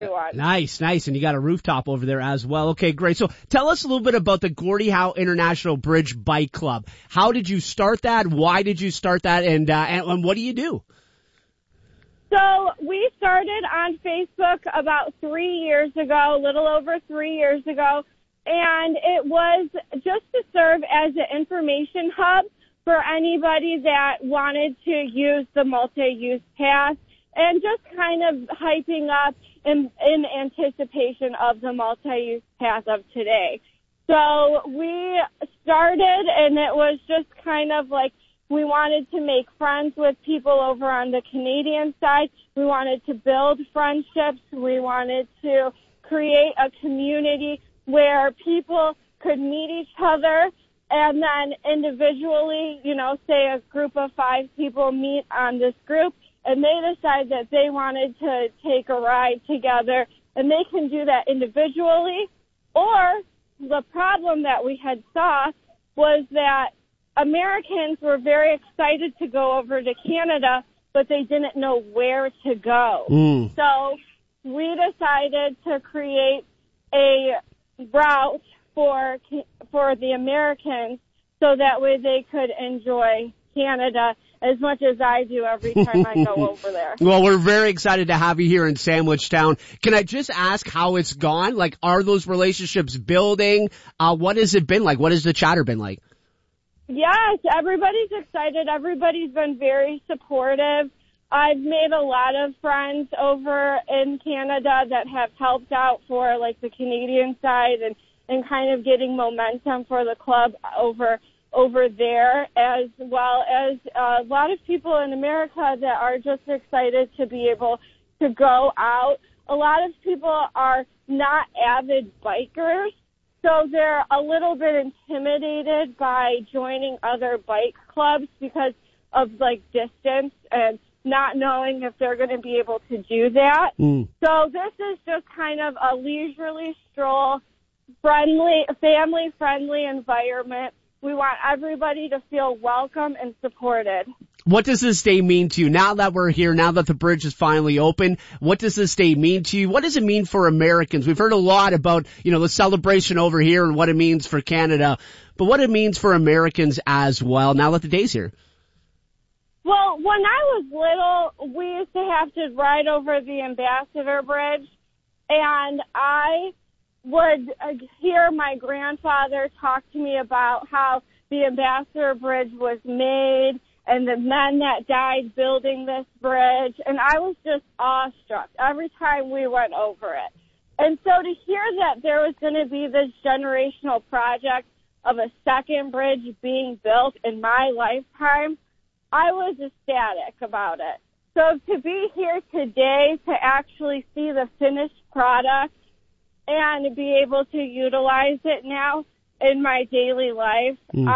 everyone. Nice. And you got a rooftop over there as well. Okay, great. So tell us a little bit about the Gordie Howe International Bridge Bike Club. How did you start that? Why did you start that? And what do you do? So we started on Facebook about 3 years ago, a little over 3 years ago, and it was just to serve as an information hub for anybody that wanted to use the multi-use pass and just kind of hyping up in anticipation of the multi-use pass of today. So we started, and it was just kind of like we wanted to make friends with people over on the Canadian side. We wanted to build friendships. We wanted to create a community where people could meet each other, and then individually, say a group of 5 people meet on this group, and they decide that they wanted to take a ride together, and they can do that individually. Or the problem that we had saw was that Americans were very excited to go over to Canada, but they didn't know where to go. So we decided to create a route for the Americans so that way they could enjoy Canada as much as I do every time I go over there. Well, we're very excited to have you here in Sandwichtown. Can I just ask how it's gone? Like, are those relationships building? What has it been like? What has the chatter been like? Yes, everybody's excited. Everybody's been very supportive. I've made a lot of friends over in Canada that have helped out for like the Canadian side and kind of getting momentum for the club over there, as well as a lot of people in America that are just excited to be able to go out. A lot of people are not avid bikers, so they're a little bit intimidated by joining other bike clubs because of like distance and not knowing if they're going to be able to do that. So this is just kind of a leisurely stroll, family-friendly environment. We want everybody to feel welcome and supported. What does this day mean to you? Now that we're here, now that the bridge is finally open, what does this day mean to you? What does it mean for Americans? We've heard a lot about, the celebration over here and what it means for Canada, but what it means for Americans as well now that the day's here. Well, when I was little, we used to have to ride over the Ambassador Bridge, and I would hear my grandfather talk to me about how the Ambassador Bridge was made and the men that died building this bridge, and I was just awestruck every time we went over it. And so to hear that there was going to be this generational project of a second bridge being built in my lifetime, I was ecstatic about it. So to be here today, to actually see the finished product and be able to utilize it now in my daily life,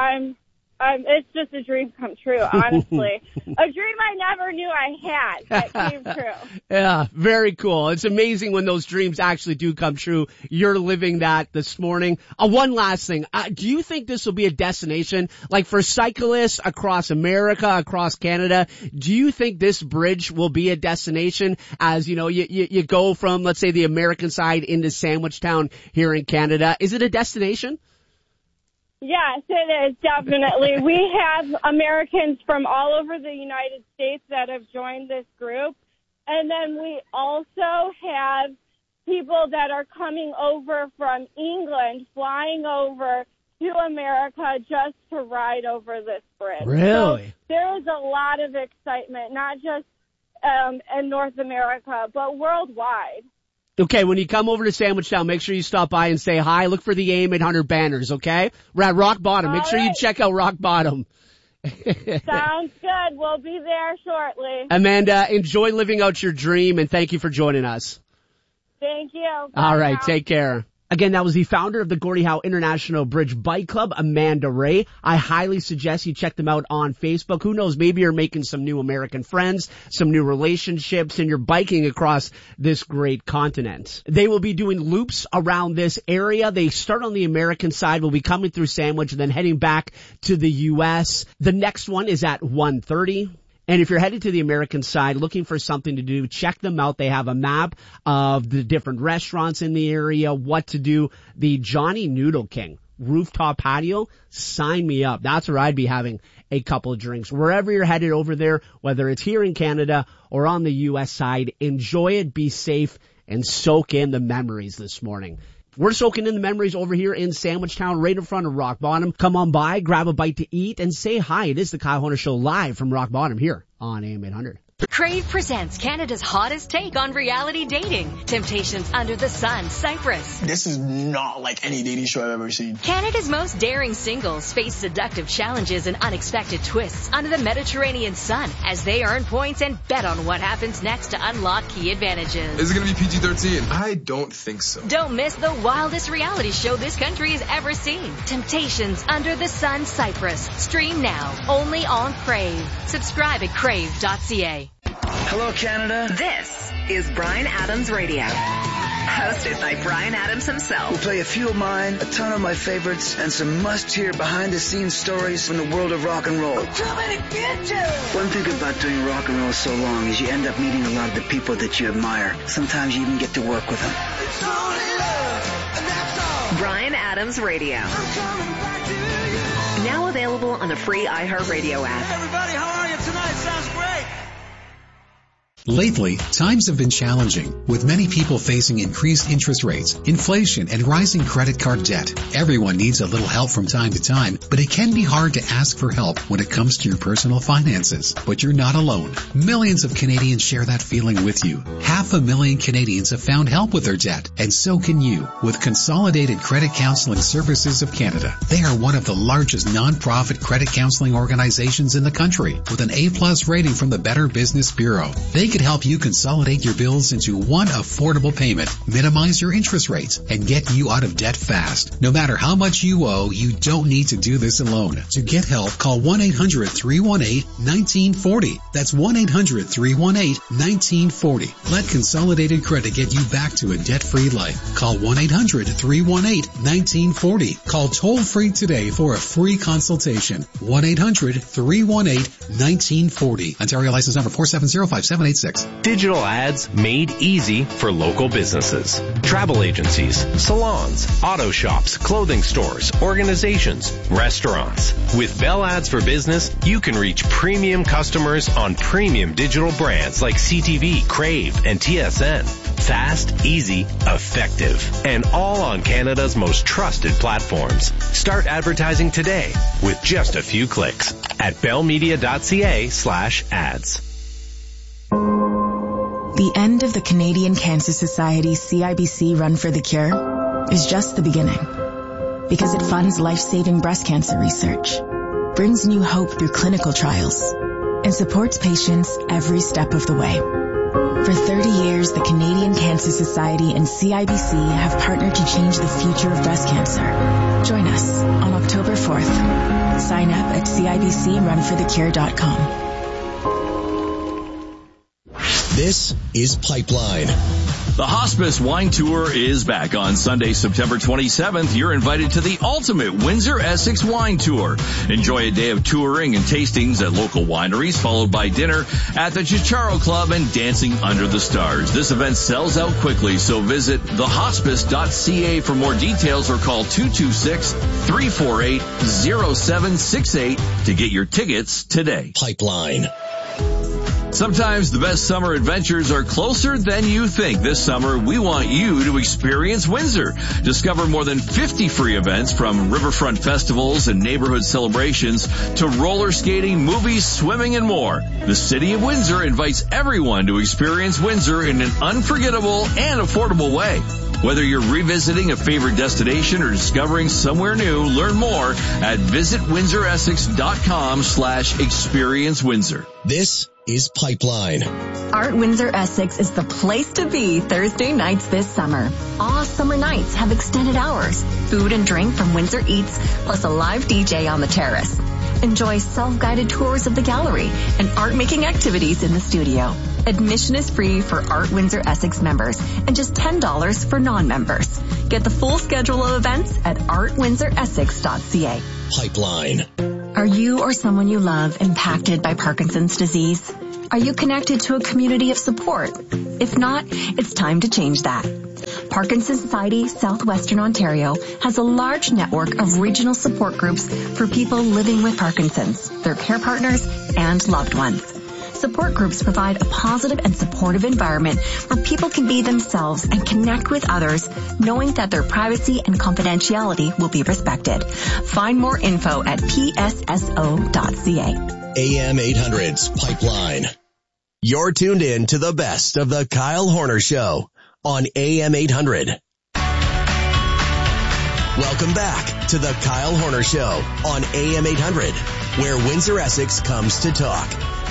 it's just a dream come true, honestly. A dream I never knew I had that came true. Yeah, very cool. It's amazing when those dreams actually do come true. You're living that this morning. One last thing. Do you think this will be a destination, like for cyclists across America, across Canada? Do you think this bridge will be a destination as, you go from, let's say, the American side into Sandwichtown here in Canada? Is it a destination? Yes, it is, definitely. We have Americans from all over the United States that have joined this group. And then we also have people that are coming over from England, flying over to America just to ride over this bridge. Really? So there is a lot of excitement, not just in North America, but worldwide. Okay, when you come over to Sandwichtown, make sure you stop by and say hi. Look for the AIM 800 banners, okay? We're at Rock Bottom. Make sure you check out Rock Bottom. Sounds good. We'll be there shortly. Amanda, enjoy living out your dream, and thank you for joining us. Thank you. Bye All right, now. take care. Again, that was the founder of the Gordie Howe International Bridge Bike Club, Amanda Ray. I highly suggest you check them out on Facebook. Who knows, maybe you're making some new American friends, some new relationships, and you're biking across this great continent. They will be doing loops around this area. They start on the American side, will be coming through Sandwich, and then heading back to the U.S. The next one is at 1:30. And if you're headed to the American side looking for something to do, check them out. They have a map of the different restaurants in the area, what to do. The Johnny Noodle King rooftop patio, sign me up. That's where I'd be having a couple of drinks. Wherever you're headed over there, whether it's here in Canada or on the U.S. side, enjoy it, be safe, and soak in the memories this morning. We're soaking in the memories over here in Sandwich Town, right in front of Rock Bottom. Come on by, grab a bite to eat, and say hi. It is the Kyle Hunter Show live from Rock Bottom here on AM 800. Crave presents Canada's hottest take on reality dating. Temptations Under the Sun, Cyprus. This is not like any dating show I've ever seen. Canada's most daring singles face seductive challenges and unexpected twists under the Mediterranean sun as they earn points and bet on what happens next to unlock key advantages. Is it going to be PG-13? I don't think so. Don't miss the wildest reality show this country has ever seen. Temptations Under the Sun, Cyprus. Stream now, only on Crave. Subscribe at crave.ca. Hello, Canada. This is Bryan Adams Radio, hosted by Bryan Adams himself. We'll play a few of mine, a ton of my favorites, and some must-hear behind-the-scenes stories from the world of rock and roll. One thing about doing rock and roll so long is you end up meeting a lot of the people that you admire. Sometimes you even get to work with them. Bryan Adams Radio. Now available on the free iHeartRadio app. Everybody, how are you tonight? Sounds great. Lately, times have been challenging, with many people facing increased interest rates, inflation, and rising credit card debt. Everyone needs a little help from time to time, but it can be hard to ask for help when it comes to your personal finances. But you're not alone. Millions of Canadians share that feeling with you. 500,000 Canadians have found help with their debt, and so can you, with Consolidated Credit Counseling Services of Canada. They are one of the largest non-profit credit counseling organizations in the country, with an A+ rating from the Better Business Bureau. They could help you consolidate your bills into one affordable payment, minimize your interest rates, and get you out of debt fast. No matter how much you owe, you don't need to do this alone. To get help, call 1-800-318-1940. That's 1-800-318-1940. Let Consolidated Credit get you back to a debt-free life. Call 1-800-318-1940. Call toll-free today for a free consultation. 1-800-318-1940. Ontario license number 4705786. Digital ads made easy for local businesses. Travel agencies, salons, auto shops, clothing stores, organizations, restaurants. With Bell Ads for Business, you can reach premium customers on premium digital brands like CTV, Crave, and TSN. Fast, easy, effective, and all on Canada's most trusted platforms. Start advertising today with just a few clicks at bellmedia.ca/ads. The end of the Canadian Cancer Society CIBC Run for the Cure is just the beginning, because it funds life-saving breast cancer research, brings new hope through clinical trials, and supports patients every step of the way. For 30 years, the Canadian Cancer Society and CIBC have partnered to change the future of breast cancer. Join us on October 4th. Sign up at CIBCRunforthecure.com. This is Pipeline. The Hospice Wine Tour is back on Sunday, September 27th. You're invited to the ultimate Windsor Essex Wine Tour. Enjoy a day of touring and tastings at local wineries, followed by dinner at the Chicharo Club and dancing under the stars. This event sells out quickly, so visit thehospice.ca for more details or call 226-348-0768 to get your tickets today. Pipeline. Sometimes the best summer adventures are closer than you think. This summer, we want you to experience Windsor. Discover more than 50 free events, from riverfront festivals and neighborhood celebrations to roller skating, movies, swimming, and more. The City of Windsor invites everyone to experience Windsor in an unforgettable and affordable way. Whether you're revisiting a favorite destination or discovering somewhere new, learn more at visitwindsoressex.com/experience Windsor. This is Pipeline. Art Windsor Essex is the place to be Thursday nights this summer. All summer nights have extended hours, food and drink from Windsor Eats, plus a live DJ on the terrace. Enjoy self-guided tours of the gallery and art-making activities in the studio. Admission is free for Art Windsor Essex members and just $10 for non-members. Get the full schedule of events at artwindsoressex.ca. Pipeline. Are Are you or someone you love impacted by Parkinson's disease? Are you connected to a community of support? If not, it's time to change that. Parkinson's Society Southwestern Ontario has a large network of regional support groups for people living with Parkinson's, their care partners, and loved ones. Support groups provide a positive and supportive environment where people can be themselves and connect with others, knowing that their privacy and confidentiality will be respected. Find more info at psso.ca. AM 800's Pipeline. You're tuned in to the best of the Kyle Horner Show on AM 800. Welcome back to the Kyle Horner Show on AM 800, where Windsor Essex comes to talk.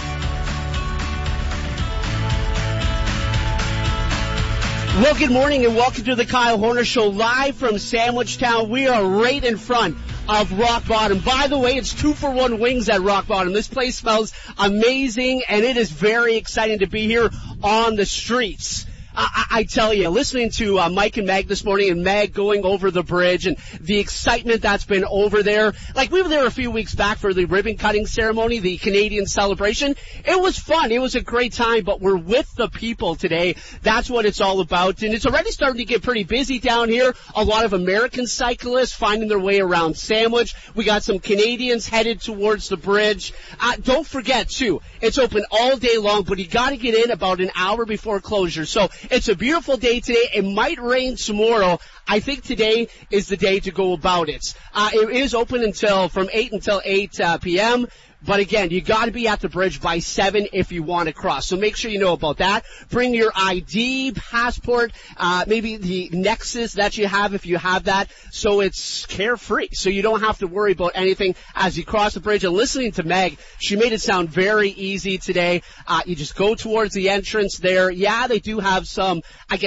Well, good morning and welcome to the Kyle Horner Show live from Sandwichtown. We are right in front of Rock Bottom. By the way, it's 2-for-1 wings at Rock Bottom. This place smells amazing, and it is very exciting to be here on the streets. I tell you, listening to Mike and Meg this morning, and Meg going over the bridge and the excitement that's been over there. Like, we were there a few weeks back for the ribbon cutting ceremony, the Canadian celebration. It was fun. It was a great time, but we're with the people today. That's what it's all about. And it's already starting to get pretty busy down here. A lot of American cyclists finding their way around Sandwich. We got some Canadians headed towards the bridge. Don't forget, too, it's open all day long, but you got to get in about an hour before closure. So it's a beautiful day today. It might rain tomorrow. I think today is the day to go about it. It is open from 8 until 8 p.m., But again, you got to be at the bridge by 7 if you want to cross. So make sure you know about that. Bring your ID, passport, maybe the Nexus that you have if you have that. So it's carefree. So you don't have to worry about anything as you cross the bridge. And listening to Meg, she made it sound very easy today. You just go towards the entrance there. Yeah, they do have some,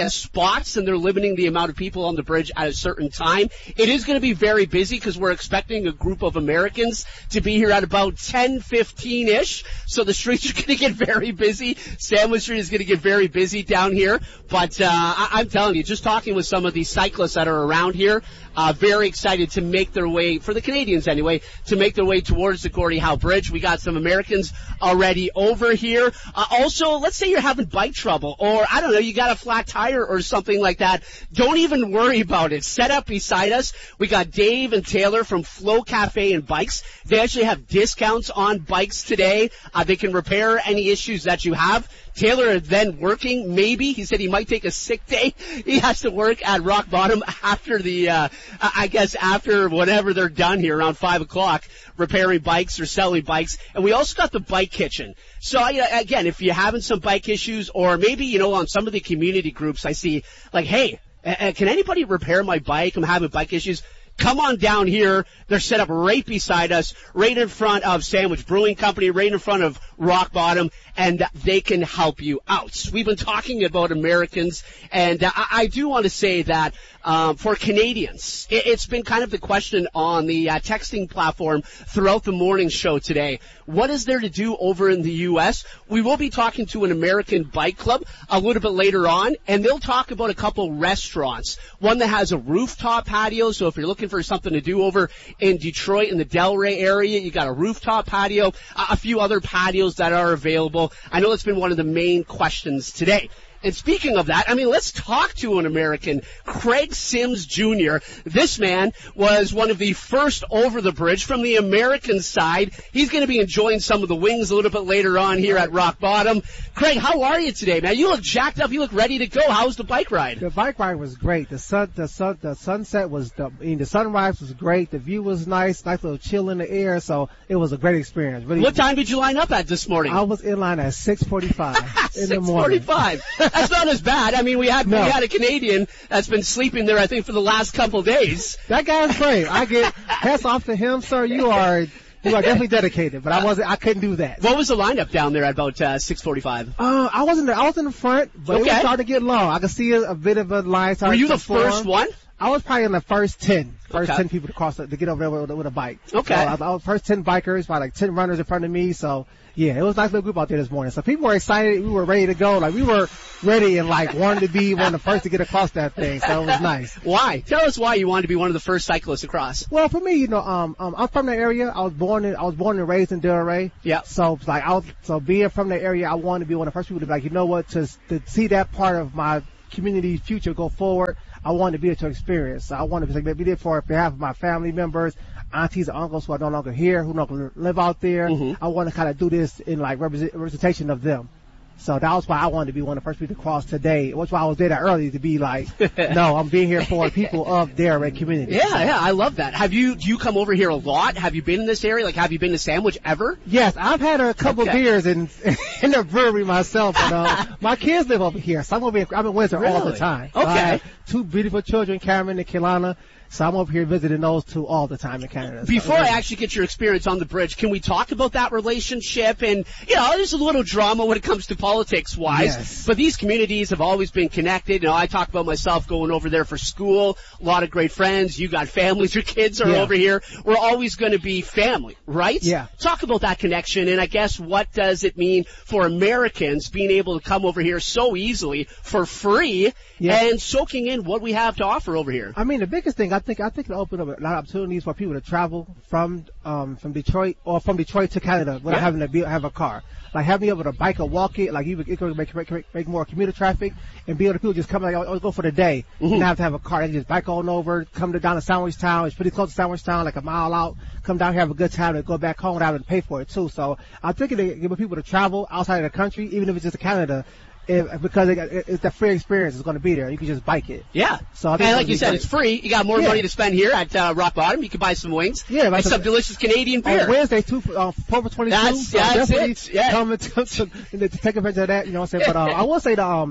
spots, and they're limiting the amount of people on the bridge at a certain time. It is going to be very busy because we're expecting a group of Americans to be here at about 10:15-ish. So the streets are going to get very busy. Sandwich Street is going to get very busy down here. But I'm telling you, just talking with some of these cyclists that are around here, very excited to make their way, for the Canadians anyway, to make their way towards the Gordie Howe Bridge. We got some Americans already over here. Also, let's say you're having bike trouble, or I don't know, you got a flat tire or something like that. Don't even worry about it. Set up beside us. We got Dave and Taylor from Flow Cafe and Bikes. They actually have discounts on bikes today. They can repair any issues that you have. Taylor then working, maybe. He said he might take a sick day. He has to work at Rock Bottom after the, after whatever they're done here around 5 o'clock, repairing bikes or selling bikes. And we also got the bike kitchen. So again, if you're having some bike issues, or maybe, on some of the community groups I see, like, hey, can anybody repair my bike? I'm having bike issues. Come on down here. They're set up right beside us, right in front of Sandwich Brewing Company, right in front of Rock Bottom, and they can help you out. We've been talking about Americans, and I do want to say that for Canadians, it's been kind of the question on the texting platform throughout the morning show today. What is there to do over in the U.S.? We will be talking to an American bike club a little bit later on, and they'll talk about a couple restaurants. One that has a rooftop patio, so if you're looking for something to do over in Detroit in the Delray area, you got a rooftop patio, a few other patios that are available. I know that's been one of the main questions today. And speaking of that, let's talk to an American, Craig Sims Jr. This man was one of the first over the bridge from the American side. He's going to be enjoying some of the wings a little bit later on here at Rock Bottom. Craig, how are you today, man? You look jacked up. You look ready to go. How was the bike ride? The bike ride was great. The sunset was, the sunrise was great. The view was nice little chill in the air. So it was a great experience. Really. What time did you line up at this morning? I was in line at 6:45 in the morning. 6:45. That's not as bad. We had a Canadian that's been sleeping there, I think, for the last couple days. That guy's brave. I get hats off to him, sir. You are definitely dedicated, but I couldn't do that. What was the lineup down there at about 6:45? I wasn't there. I was in the front, but it was starting to get long. I could see a bit of a line. Were you the first one? I was probably in the first 10 people to get over there with a bike. Okay. So I was first 10 bikers, probably like 10 runners in front of me. So yeah, it was a nice little group out there this morning. So people were excited. We were ready to go. Like we were ready and like wanted to be one of the first to get across that thing. So it was nice. Why? Tell us why you wanted to be one of the first cyclists across. Well, for me, I'm from that area. I was born and raised in Delray. Yeah. So like so being from that area, I wanted to be one of the first people to be like, you know what, to see that part of my community future go forward. I wanted to be there to experience. So I wanted to be there for behalf of my family members, aunties and uncles who are no longer here, who no longer live out there. Mm-hmm. I want to kind of do this in like representation of them. So that was why I wanted to be one of the first people to cross today. That's why I was there that early to be like, no, I'm being here for people of their community. Yeah, yeah, I love that. Do you come over here a lot? Have you been in this area? Like, have you been to Sandwich ever? Yes, I've had a couple beers in the brewery myself, but my kids live over here, so I'm over here. I'm in Windsor all the time. Okay. So I have 2 beautiful children, Cameron and Kelana. So I'm over here visiting those 2 all the time in Canada. Before I actually get your experience on the bridge, can we talk about that relationship? And, there's a little drama when it comes to politics-wise, yes. But these communities have always been connected. I talk about myself going over there for school, a lot of great friends. You got families, your kids are over here. We're always going to be family, right? Yeah. Talk about that connection, and I guess what does it mean for Americans being able to come over here so easily for free and soaking in what we have to offer over here? I mean, the biggest thing, I think it'll open up a lot of opportunities for people to travel from Detroit or from Detroit to Canada without having to have a car. Like having able to bike or walk it, like it could make more commuter traffic and be able to people just come like, I'll go for the day. Mm-hmm. And not have to have a car. They can just bike on over, come down to Sandwich Town. It's pretty close to Sandwich Town, like a mile out. Come down here, have a good time, and go back home without having to pay for it too. So I'm thinking to give people to travel outside of the country, even if it's just to Canada. Because it's the free experience is going to be there. You can just bike it. Yeah. So I think like you said, it's free. You got more money to spend here at Rock Bottom. You can buy some wings. Yeah. And some delicious Canadian beer. On Wednesday, 4 for 22. That's it. Yeah. Come to take advantage of that. You know what I'm saying? But I will say I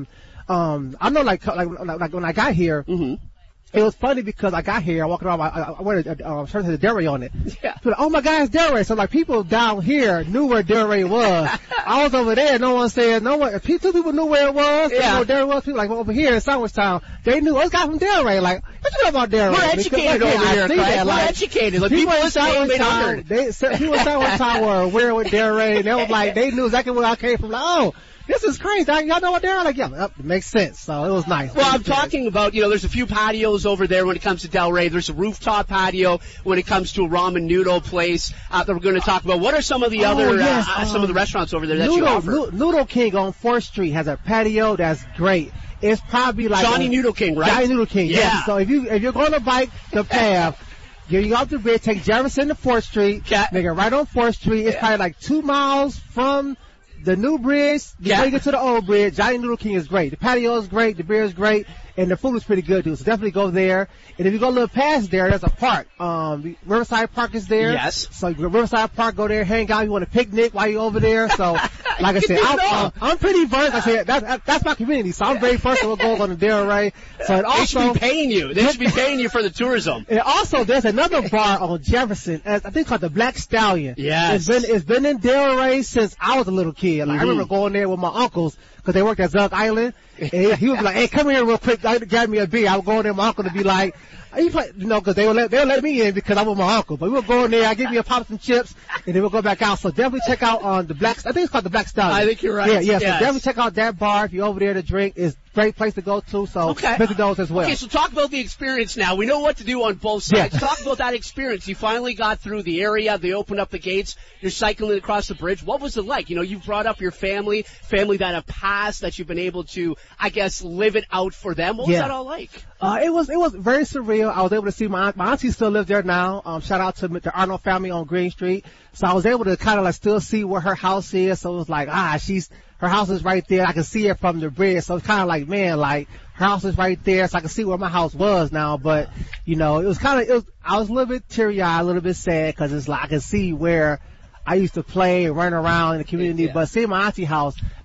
know like when I got here. Mm-hmm. It was funny because I got here, I walked around, I wear a shirt that has Delray on it. Yeah. So like, oh my God, it's Delray. So like people down here knew where Delray was. I was over there, no one said, 2 people knew where it was. They knew where Delray was. People like over here in Sandwich Town, they knew, this guy from Delray. Like, what you know about Delray? We're educated over here, Craig. We're educated. Like, people in Sandwich Town, people in Sandwich Town were aware with Delray, and they was like, they knew exactly where I came from. Like, oh, this is crazy. Y'all know what they're like? Yeah, it makes sense. So it was nice. Well, I'm talking about, there's a few patios over there when it comes to Delray. There's a rooftop patio when it comes to a ramen noodle place that we're going to talk about. What are some of the other, some of the restaurants over there that you offer? Noodle King on 4th Street has a patio that's great. It's probably like Johnny Noodle King, right? Johnny Noodle King, yeah. So if you're going to bike the path, you go up the bridge, take Jefferson to 4th Street, make it right on 4th Street. It's probably like 2 miles from the new bridge, before you get to the old bridge. Johnny Noodle King is great. The patio is great. The beer is great. And the food is pretty good, too. So definitely go there. And if you go a little past there, there's a park. Riverside Park is there. Yes. So you go to Riverside Park, go there, hang out. You want to picnic while you're over there. So, like I said, I'm pretty versed. I said, that's my community. So I'm very versed. We'll go on the Delray. So it also, they should be paying you. They should be paying you for the tourism. And also, there's another bar on Jefferson, I think called the Black Stallion. Yes. It's been in Delray since I was a little kid. Like, I remember going there with my uncles, because they worked at Zug Island. And he was like, hey, come here real quick, grab me a beer. I would go in there, my uncle would be like, because they'll let me in because I'm with my uncle. But we'll go in there, I give you a pop some chips, and then we'll go back out. So definitely check out the Black, I think it's called the Black Stallion. I think you're right. Yeah. So definitely check out that bar if you're over there to drink. It's a great place to go to. So visit those as well. Okay, so talk about the experience now. We know what to do on both sides. Yeah. Talk about that experience. You finally got through the area. They opened up the gates. You're cycling across the bridge. What was it like? You brought up your family that have passed, that you've been able to, I guess, live it out for them. What was that all like? It was very surreal. I was able to see my auntie still lives there now. Shout out to the Arnold family on Green Street. So I was able to kind of like still see where her house is. So it was like, her house is right there. I can see it from the bridge. So it's kind of like, man, like her house is right there. So I can see where my house was now. But, it was I was a little bit teary-eyed, a little bit sad, because it's like I can see where I used to play and run around in the community. But seeing my auntie house,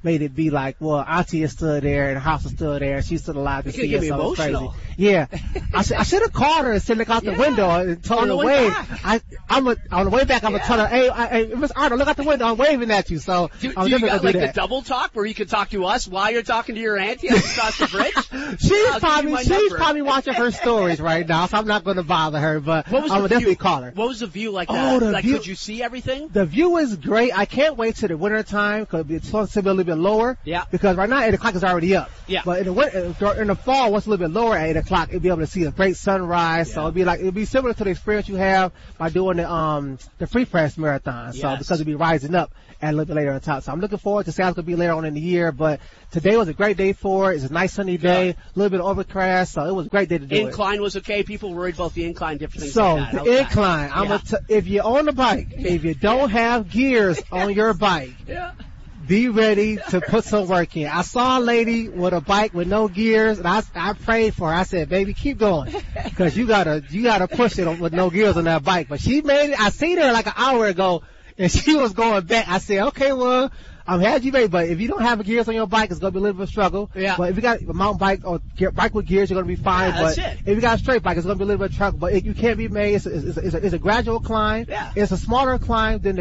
made it be like, well, Auntie is still there and the house is still there and she's still alive to see us. So it's crazy. Yeah. I should have called her and said, look out the window and told her to wave. On the way back, I'm going to tell her, hey, Miss Arnold, look out the window. I'm waving at you. So I'm you definitely got going to do like that. the double talk where you can talk to us while you're talking to your auntie across the bridge? She's probably watching her stories right now, so I'm not going to bother her, but I'm going to definitely call her. What was the view like that? Like, could you see everything? The view is great. I can't wait till the winter time because it's supposed to be a little bit lower. Yeah. Because right now 8 o'clock is already up. Yeah. But in the fall, once it's a little bit lower at 8 o'clock, you'll be able to see a great sunrise. Yeah. So it'll be similar to the experience you have by doing the Free Press Marathon. So because it'll be rising up and a little bit later on top. So I'm looking forward to see how it's going to be later on in the year. But today was a great day for it. It's a nice sunny day, a little bit overcast. So it was a great day to do it. Incline was okay. People worried about the incline, different things so like that. The incline, if you're on the bike, if you don't have gears on your bike, be ready to put some work in. I saw a lady with a bike with no gears, and I prayed for her. I said, baby, keep going, because you gotta push it with no gears on that bike. But she made it. I seen her like an hour ago, and she was going back. I said, okay, well, I'm glad you made it, but if you don't have gears on your bike, it's going to be a little bit of a struggle. Yeah. But if you got a mountain bike or bike with gears, you're going to be fine. Yeah, but if you got a straight bike, it's going to be a little bit of trouble. But you can't be made. It's a gradual climb. Yeah. It's a smaller climb than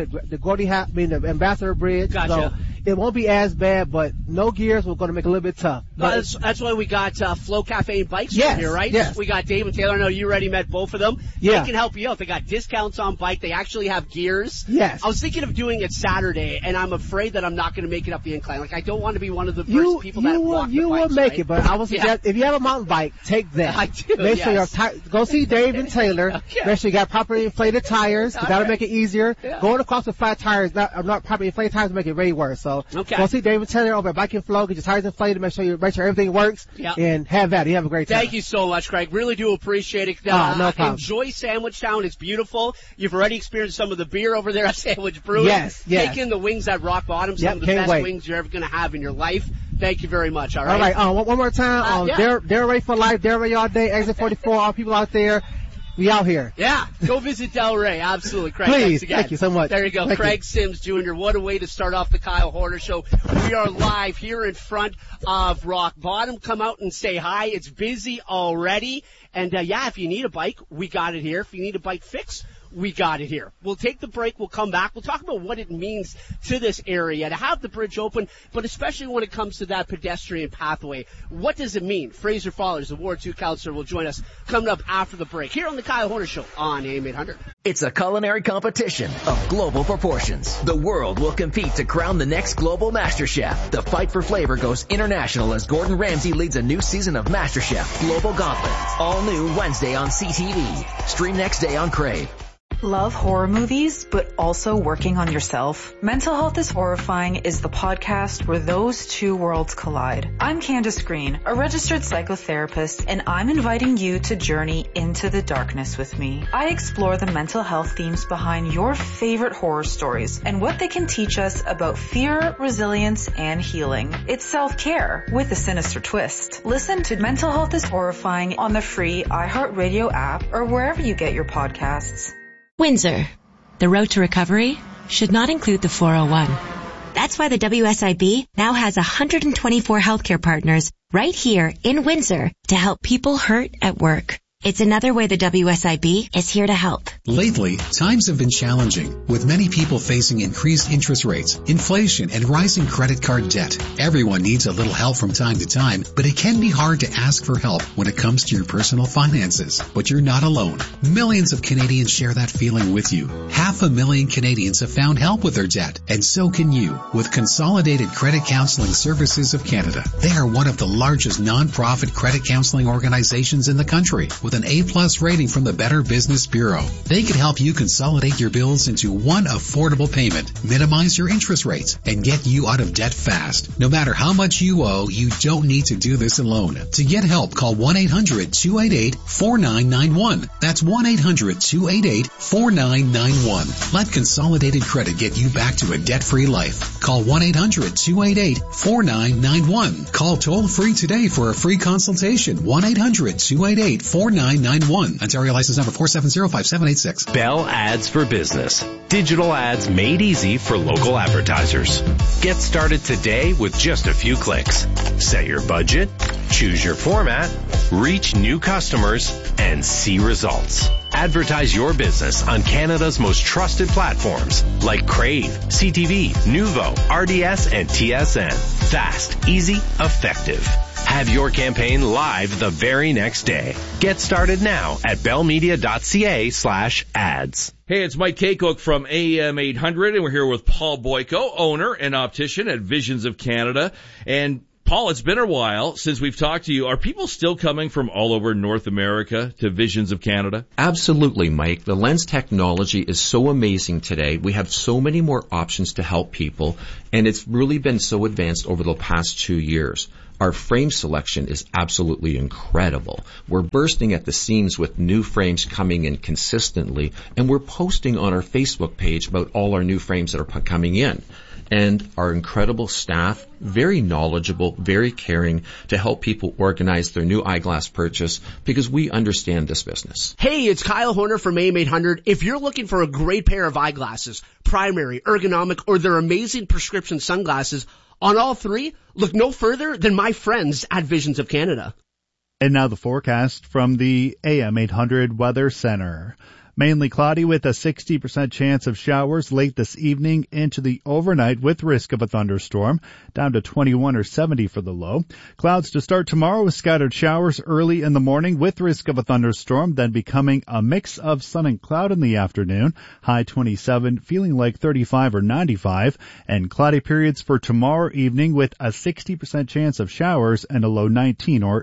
the Ambassador Bridge. Gotcha. So it won't be as bad, but no gears, we're going to make it a little bit tough. That's why we got Flow Cafe and Bikes here, right? Yes. We got Dave and Taylor. I know you already met both of them. Yeah. They can help you out. They got discounts on bike. They actually have gears. Yes. I was thinking of doing it Saturday, and I'm afraid that I'm not going to make it up the incline. Like, I don't want to be one of the first people that walk the bikes. You will make it, but I would suggest if you have a mountain bike, take that. I do, Make sure go see Dave and Taylor. Okay. Make sure you got properly inflated tires. That'll make it easier. Yeah. Going across with flat tires, not properly inflated tires, will make it way worse. So go see Dave and Taylor over at Bike and Flow. Get your tires inflated. Make sure everything works. Yeah. And have that. You have a great time. Thank you so much, Craig. Really do appreciate it. No problem. Enjoy Sandwich Town. It's beautiful. You've already experienced some of the beer over there at Sandwich Brewing. Yes. Take in the wings at Rock Bottom. Some of the best wings you're ever going to have in your life. Thank you very much. All right. One more time. They're ready for life. They're ready all day. Exit 44. All people out there. We out here. Yeah. Go visit Delray. Absolutely. Craig, please. Thanks again. Thank you so much. There you go. Craig Sims Jr. What a way to start off the Kyle Horner Show. We are live here in front of Rock Bottom. Come out and say hi. It's busy already. And, if you need a bike, we got it here. If you need a bike fix, we got it here. We'll take the break. We'll come back. We'll talk about what it means to this area to have the bridge open, but especially when it comes to that pedestrian pathway. What does it mean? Fraser Fallers, the Ward 2 counselor, will join us coming up after the break here on the Kyle Horner Show on AM 800. It's a culinary competition of global proportions. The world will compete to crown the next global master chef. The fight for flavor goes international as Gordon Ramsay leads a new season of MasterChef Global Gauntlet. All new Wednesday on CTV. Stream next day on Crave. Love horror movies, but also working on yourself? Mental Health is Horrifying is the podcast where those two worlds collide. I'm Candace Green, a registered psychotherapist, and I'm inviting you to journey into the darkness with me. I explore the mental health themes behind your favorite horror stories and what they can teach us about fear, resilience, and healing. It's self-care with a sinister twist. Listen to Mental Health is Horrifying on the free iHeartRadio app or wherever you get your podcasts. Windsor. The road to recovery should not include the 401. That's why the WSIB now has 124 healthcare partners right here in Windsor to help people hurt at work. It's another way the WSIB is here to help. Lately, times have been challenging, with many people facing increased interest rates, inflation, and rising credit card debt. Everyone needs a little help from time to time, but it can be hard to ask for help when it comes to your personal finances. But you're not alone. Millions of Canadians share that feeling with you. 500,000 Canadians have found help with their debt, and so can you, with Consolidated Credit Counseling Services of Canada. They are one of the largest non-profit credit counseling organizations in the country, with an A+ rating from the Better Business Bureau. They can help you consolidate your bills into one affordable payment, minimize your interest rates, and get you out of debt fast. No matter how much you owe, you don't need to do this alone. To get help, call 1-800-288-4991. That's 1-800-288-4991. Let Consolidated Credit get you back to a debt-free life. Call 1-800-288-4991. Call toll-free today for a free consultation. 1-800-288-4991. Ontario license number 4705786. Bell Ads for Business. Digital ads made easy for local advertisers. Get started today with just a few clicks. Set your budget, choose your format, reach new customers, and see results. Advertise your business on Canada's most trusted platforms like Crave, CTV, Nuvo, RDS, and TSN. Fast, easy, effective. Have your campaign live the very next day. Get started now at bellmedia.ca/ads. Hey, it's Mike Kaycook from AM 800, and we're here with Paul Boyko, owner and optician at Visions of Canada. And Paul, it's been a while since we've talked to you. Are people still coming from all over North America to Visions of Canada? Absolutely, Mike. The lens technology is so amazing today. We have so many more options to help people, and it's really been so advanced over the past 2 years. Our frame selection is absolutely incredible. We're bursting at the seams with new frames coming in consistently, and we're posting on our Facebook page about all our new frames that are coming in. And our incredible staff, very knowledgeable, very caring to help people organize their new eyeglass purchase because we understand this business. Hey, it's Kyle Horner from AM 800. If you're looking for a great pair of eyeglasses, primary, ergonomic, or their amazing prescription sunglasses, on all three, look no further than my friends at Visions of Canada. And now the forecast from the AM 800 Weather Center. Mainly cloudy with a 60% chance of showers late this evening into the overnight with risk of a thunderstorm, down to 21 or 70 for the low. Clouds to start tomorrow with scattered showers early in the morning with risk of a thunderstorm, then becoming a mix of sun and cloud in the afternoon. High 27, feeling like 35 or 95, and cloudy periods for tomorrow evening with a 60% chance of showers and a low 19 or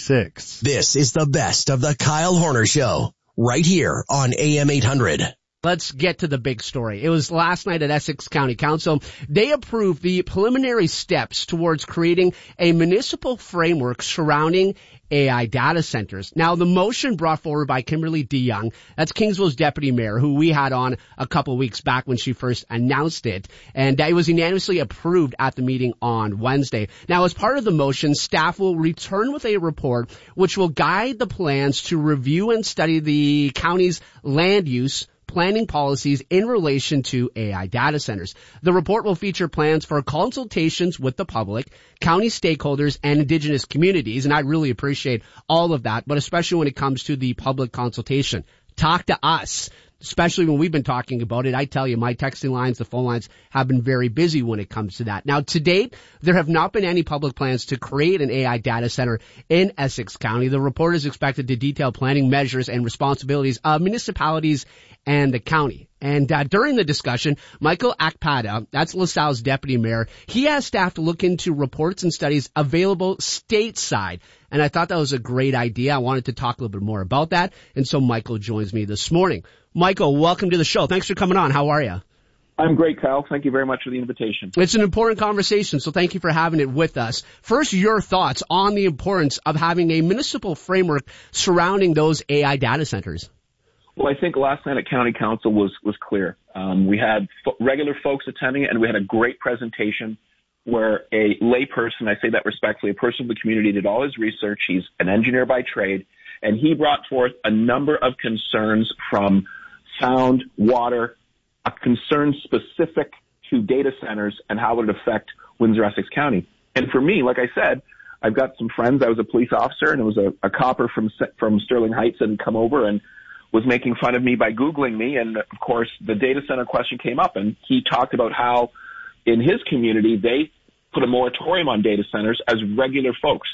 66. This is the best of the Kyle Horner Show. Right here on AM 800. Let's get to the big story. It was last night at Essex County Council. They approved the preliminary steps towards creating a municipal framework surrounding AI data centers. Now, the motion brought forward by Kimberly DeYoung, that's Kingsville's deputy mayor, who we had on a couple of weeks back when she first announced it, and it was unanimously approved at the meeting on Wednesday. Now, as part of the motion, staff will return with a report which will guide the plans to review and study the county's land use planning policies in relation to AI data centers. The report will feature plans for consultations with the public, county stakeholders, and Indigenous communities, and I really appreciate all of that, but especially when it comes to the public consultation. Talk to us. Especially when we've been talking about it, I tell you, my texting lines, the phone lines have been very busy when it comes to that. Now, to date, there have not been any public plans to create an AI data center in Essex County. The report is expected to detail planning measures and responsibilities of municipalities and the county. And during the discussion, Michael Akpada, that's LaSalle's deputy mayor, he asked staff to look into reports and studies available stateside. And I thought that was a great idea. I wanted to talk a little bit more about that. And so Michael joins me this morning. Michael, welcome to the show. Thanks for coming on. How are you? I'm great, Kyle. Thank you very much for the invitation. It's an important conversation, so thank you for having it with us. First, your thoughts on the importance of having a municipal framework surrounding those AI data centers. Well, I think last night at County Council was clear. We had regular folks attending it, and we had a great presentation where a layperson, I say that respectfully, a person of the community did all his research. He's an engineer by trade, and he brought forth a number of concerns from sound, water, a concern specific to data centers and how it would affect Windsor-Essex County. And for me, like I said, I've got some friends. I was a police officer, and it was a copper from Sterling Heights that had come over and was making fun of me by Googling me. And, of course, the data center question came up, and he talked about how in his community they put a moratorium on data centers as regular folks.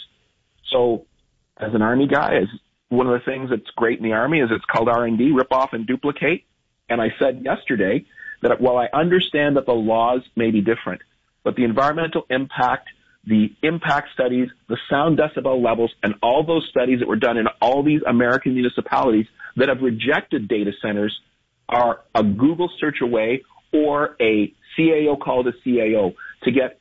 So as an Army guy, as one of the things that's great in the Army is it's called R&D, rip off and duplicate. And I said yesterday that while I understand that the laws may be different, but the environmental impact, the impact studies, the sound decibel levels, and all those studies that were done in all these American municipalities that have rejected data centers are a Google search away or a CAO call to CAO to get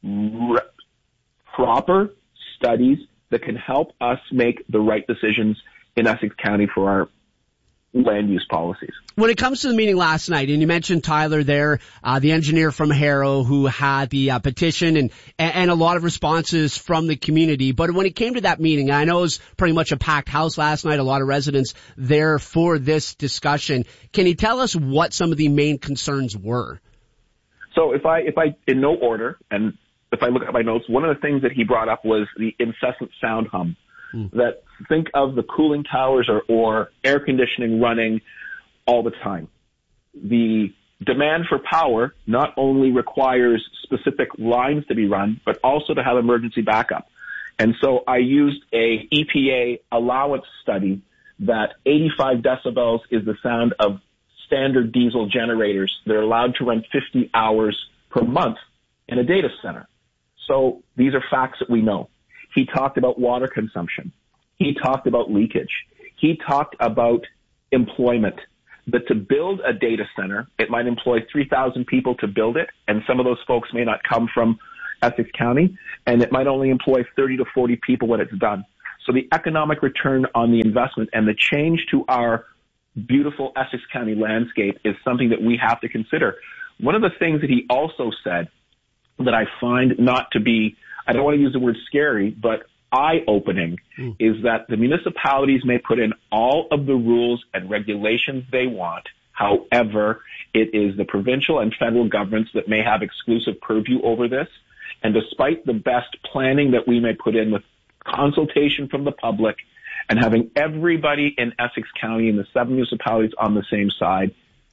proper studies that can help us make the right decisions in Essex County for our land use policies. When it comes to the meeting last night, and you mentioned Tyler there, the engineer from Harrow who had the petition and a lot of responses from the community. But when it came to that meeting, I know it was pretty much a packed house last night, a lot of residents there for this discussion. Can you tell us what some of the main concerns were? So if I in no order, and if I look at my notes, one of the things that he brought up was the incessant sound hum. That think of the cooling towers or air conditioning running all the time. The demand for power not only requires specific lines to be run, but also to have emergency backup. And so I used a EPA allowance study that 85 decibels is the sound of standard diesel generators. They're allowed to run 50 hours per month in a data center. So these are facts that we know. He talked about water consumption. He talked about leakage. He talked about employment. That to build a data center, it might employ 3,000 people to build it, and some of those folks may not come from Essex County, and it might only employ 30 to 40 people when it's done. So the economic return on the investment and the change to our beautiful Essex County landscape is something that we have to consider. One of the things that he also said that I find not to be, I don't want to use the word scary, but eye-opening, is that the municipalities may put in all of the rules and regulations they want. However, it is the provincial and federal governments that may have exclusive purview over this. And despite the best planning that we may put in with consultation from the public and having everybody in Essex County and the 7 municipalities on the same side,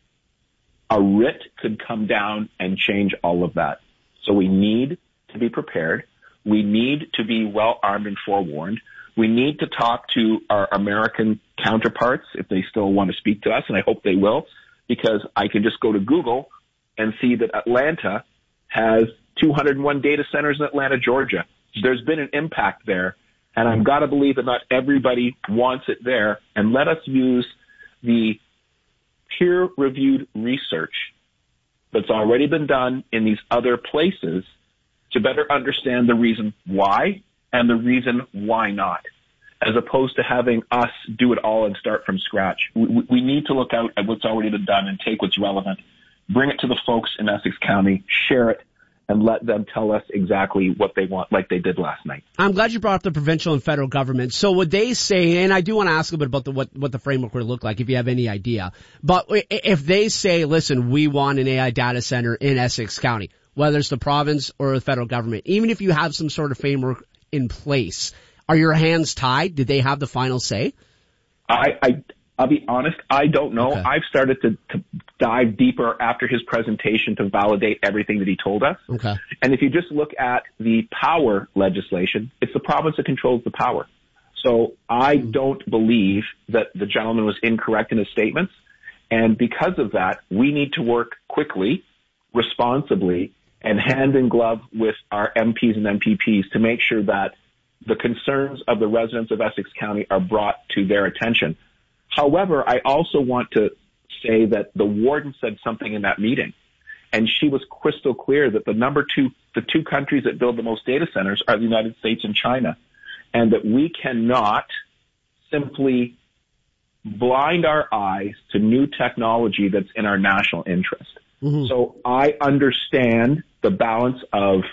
a writ could come down and change all of that. So we need to be prepared. We need to be well-armed and forewarned. We need to talk to our American counterparts if they still want to speak to us, and I hope they will, because I can just go to Google and see that Atlanta has 201 data centers in Atlanta, Georgia. There's been an impact there, and I've got to believe that not everybody wants it there, and let us use the peer-reviewed research that's already been done in these other places to better understand the reason why and the reason why not, as opposed to having us do it all and start from scratch. We need to look out at what's already been done and take what's relevant, bring it to the folks in Essex County, share it, and let them tell us exactly what they want, like they did last night. I'm glad you brought up the provincial and federal government. So would they say, and I do want to ask a bit about what the framework would look like, if you have any idea, but if they say, listen, we want an AI data center in Essex County, whether it's the province or the federal government, even if you have some sort of framework in place, are your hands tied? Did they have the final say? I'll be honest, I don't know. Okay. I've started to dive deeper after his presentation to validate everything that he told us. Okay. And if you just look at the power legislation, it's the province that controls the power. So I don't believe that the gentleman was incorrect in his statements. And because of that, we need to work quickly, responsibly, and hand in glove with our MPs and MPPs to make sure that the concerns of the residents of Essex County are brought to their attention. However, I also want to say that the warden said something in that meeting, and she was crystal clear that the two countries that build the most data centers are the United States and China, and that we cannot simply blind our eyes to new technology that's in our national interest. Mm-hmm. So I understand the balance of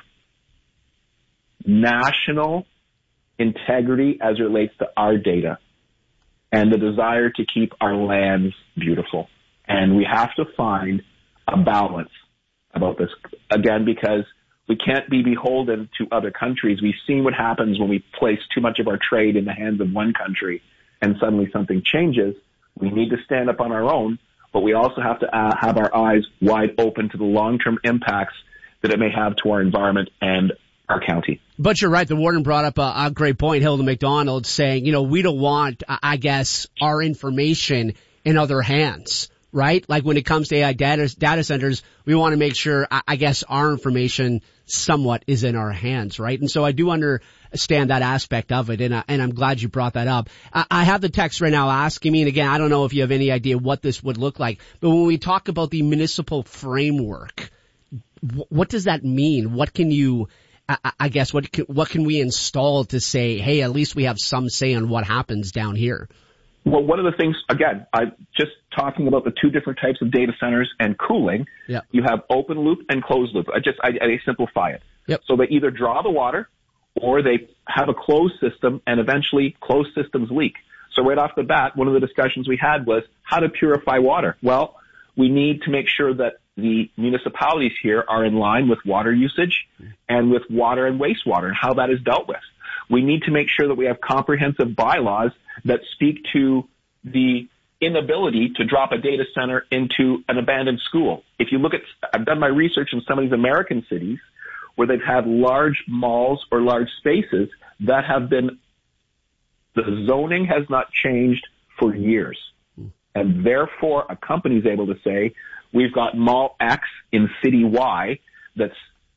national integrity as it relates to our data and the desire to keep our lands beautiful. And we have to find a balance about this, again, because we can't be beholden to other countries. We've seen what happens when we place too much of our trade in the hands of one country and suddenly something changes. We need to stand up on our own, but we also have to have our eyes wide open to the long-term impacts that it may have to our environment and our county. But you're right. The warden brought up a great point, Hilda McDonald, saying, we don't want, I guess, our information in other hands, right? Like when it comes to AI data centers, we want to make sure, I guess, our information somewhat is in our hands, right? And so I do understand that aspect of it, and I'm glad you brought that up. I have the text right now asking me, and again, I don't know if you have any idea what this would look like, but when we talk about the municipal framework, what does that mean? What can you... I guess what can we install to say, hey, at least we have some say on what happens down here? Well, one of the things, again, I'm just talking about the two different types of data centers and cooling. Yep. You have open loop and closed loop. I simplify it. Yep. So they either draw the water or they have a closed system, and eventually closed systems leak. So right off the bat, one of the discussions we had was how to purify water. Well, we need to make sure that the municipalities here are in line with water usage and with water and wastewater and how that is dealt with. We need to make sure that we have comprehensive bylaws that speak to the inability to drop a data center into an abandoned school. If you look at, I've done my research in some of these American cities where they've had large malls or large spaces that have been, the zoning has not changed for years. And therefore, a company is able to say, we've got Mall X in City Y that's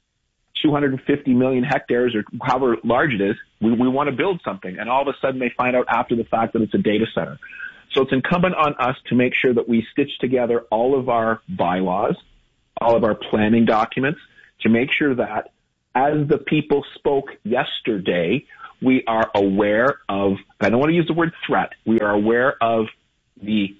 250 million hectares or however large it is. We want to build something. And all of a sudden they find out after the fact that it's a data center. So it's incumbent on us to make sure that we stitch together all of our bylaws, all of our planning documents, to make sure that as the people spoke yesterday, we are aware of, I don't want to use the word threat, we are aware of the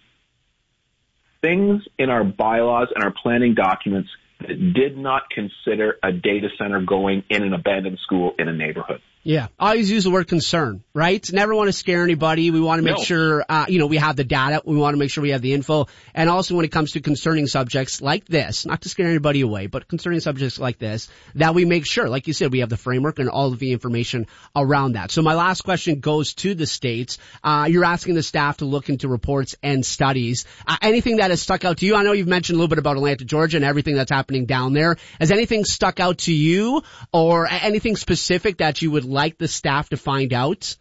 things in our bylaws and our planning documents that did not consider a data center going in an abandoned school in a neighborhood. Yeah. I always use the word concern, right? Never want to scare anybody. We want to make sure, we have the data. We want to make sure we have the info. And also when it comes to concerning subjects like this, not to scare anybody away, but concerning subjects like this, that we make sure, like you said, we have the framework and all of the information around that. So my last question goes to the states. You're asking the staff to look into reports and studies. Anything that has stuck out to you? I know you've mentioned a little bit about Atlanta, Georgia and everything that's happening down there. Has anything stuck out to you or anything specific that you would like the staff to find out?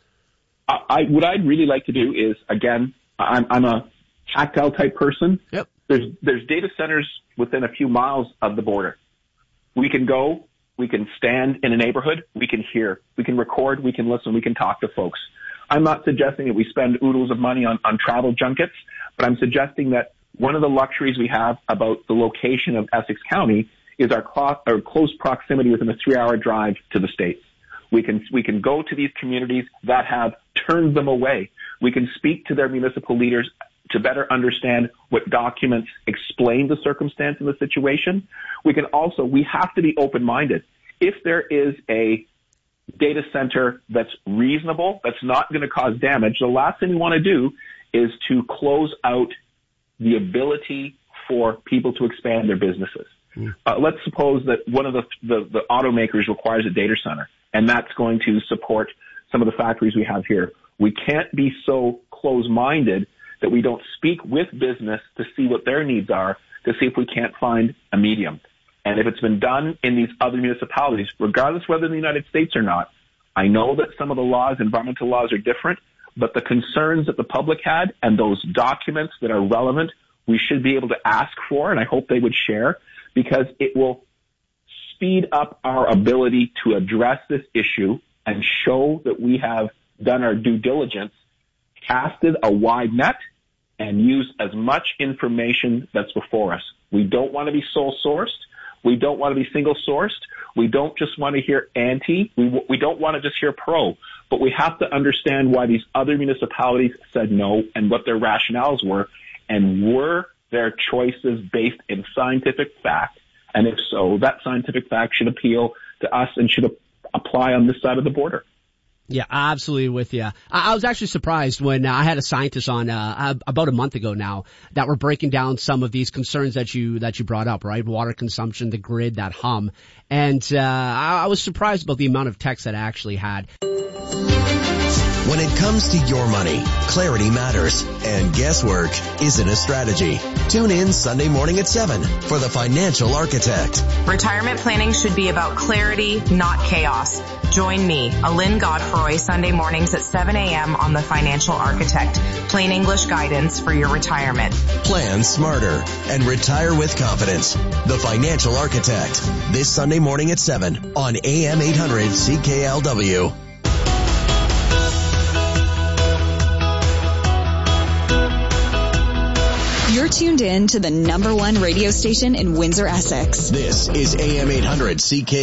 What I'd really like to do is, again, I'm a tactile type person. Yep. There's data centers within a few miles of the border. We can go, we can stand in a neighborhood, we can hear, we can record, we can listen, we can talk to folks. I'm not suggesting that we spend oodles of money on travel junkets, but I'm suggesting that one of the luxuries we have about the location of Essex County is our close proximity within a 3-hour drive to the States. We can go to these communities that have turned them away. We can speak to their municipal leaders to better understand what documents explain the circumstance and the situation. We have to be open-minded. If there is a data center that's reasonable, that's not going to cause damage, the last thing we want to do is to close out the ability for people to expand their businesses. Let's suppose that one of the automakers requires a data center, and that's going to support some of the factories we have here. We can't be so close-minded that we don't speak with business to see what their needs are, to see if we can't find a medium. And if it's been done in these other municipalities, regardless whether in the United States or not, I know that some of the laws, environmental laws, are different, but the concerns that the public had and those documents that are relevant, we should be able to ask for, and I hope they would share, because it will speed up our ability to address this issue and show that we have done our due diligence, casted a wide net, and used as much information that's before us. We don't want to be sole-sourced. We don't want to be single-sourced. We don't just want to hear anti. We don't want to just hear pro. But we have to understand why these other municipalities said no and what their rationales were, and were their choices based in scientific fact. And if so, that scientific fact should appeal to us and should apply on this side of the border. Yeah, absolutely with you. I was actually surprised when I had a scientist on about a month ago now that were breaking down some of these concerns that you brought up, right? Water consumption, the grid, that hum. And I was surprised about the amount of text that I actually had. When it comes to your money, clarity matters, and guesswork isn't a strategy. Tune in Sunday morning at 7 for The Financial Architect. Retirement planning should be about clarity, not chaos. Join me, Alin Godfroy, Sunday mornings at 7 a.m. on The Financial Architect. Plain English guidance for your retirement. Plan smarter and retire with confidence. The Financial Architect. This Sunday morning at 7 on AM 800 CKLW. You're tuned in to the #1 radio station in Windsor, Essex. This is AM 800